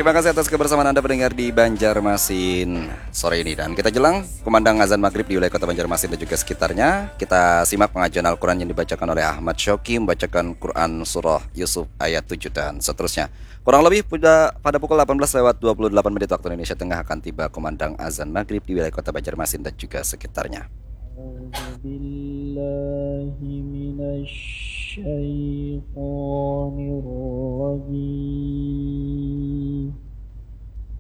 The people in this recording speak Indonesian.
Terima kasih atas kebersamaan Anda pendengar di Banjarmasin sore ini. Dan kita jelang kumandang azan maghrib di wilayah kota Banjarmasin dan juga sekitarnya. Kita simak pengajian Al-Quran yang dibacakan oleh Ahmad Syauqi, membacakan Quran Surah Yusuf ayat 7 dan seterusnya. Kurang lebih pada pukul 18:28 waktu Indonesia Tengah akan tiba kumandang azan maghrib di wilayah kota Banjarmasin dan juga sekitarnya. A'udzubillahi minasyaitonirrajim.